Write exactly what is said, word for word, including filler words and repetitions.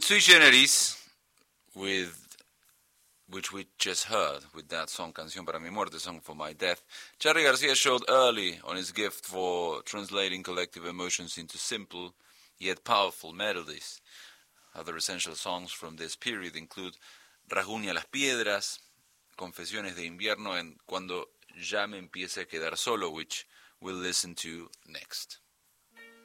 Sui Generis, with which we just heard with that song, Canción para mi muerte, Song for my death, Charly Garcia showed early on his gift for translating collective emotions into simple yet powerful melodies. Other essential songs from this period include Rasguña las piedras, Confesiones de invierno, and Cuando ya me empiece a quedar solo, which we'll listen to next.